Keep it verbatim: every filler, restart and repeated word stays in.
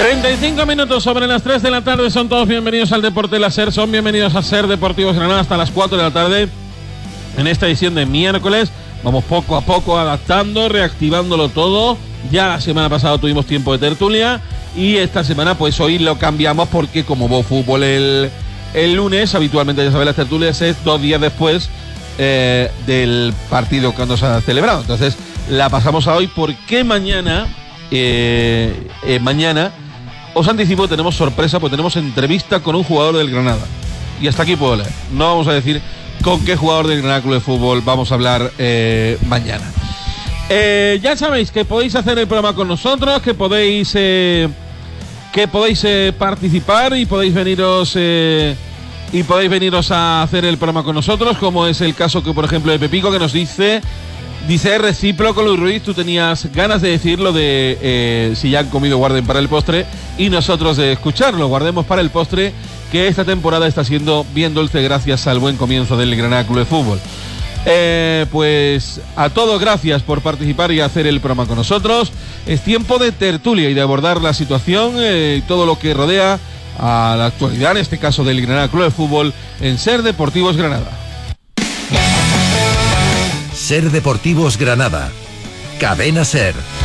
treinta y cinco minutos sobre las tres de la tarde, son todos bienvenidos al Deporte Láser, son bienvenidos a Ser Deportivos Granada hasta las cuatro de la tarde en esta edición de miércoles. Vamos poco a poco adaptando, reactivándolo todo. Ya la semana pasada tuvimos tiempo de tertulia y esta semana pues hoy lo cambiamos porque como hubo fútbol el, el lunes, habitualmente ya sabéis las tertulias es dos días después eh, del partido cuando se ha celebrado. Entonces la pasamos a hoy porque mañana, eh, eh, mañana, os anticipo, tenemos sorpresa, pues tenemos entrevista con un jugador del Granada. Y hasta aquí puedo leer. No vamos a decir con qué jugador del Granada Club de Fútbol vamos a hablar eh, mañana. Eh, ya sabéis que podéis hacer el programa con nosotros, que podéis eh, que podéis eh, participar y podéis veniros eh, y podéis veniros a hacer el programa con nosotros, como es el caso que por ejemplo de Pepico, que nos dice dice recíproco Luis Ruiz, tú tenías ganas de decirlo de eh, si ya han comido guarden para el postre y nosotros de escucharlo, guardemos para el postre, que esta temporada está siendo bien dulce gracias al buen comienzo del Granada Club de Fútbol. Eh, pues a todos gracias por participar y hacer el programa con nosotros. Es tiempo de tertulia y de abordar la situación eh, y todo lo que rodea a la actualidad, en este caso del Granada Club de Fútbol, en Ser Deportivos Granada. Ser Deportivos Granada, Cadena Ser.